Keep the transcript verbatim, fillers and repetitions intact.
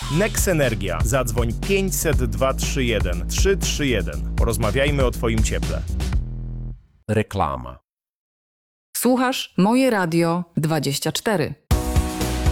Nex Energia. Zadzwoń pięćset dwa trzy jeden trzy trzy jeden. Porozmawiajmy o Twoim cieple. Reklama. Słuchasz Moje Radio dwadzieścia cztery.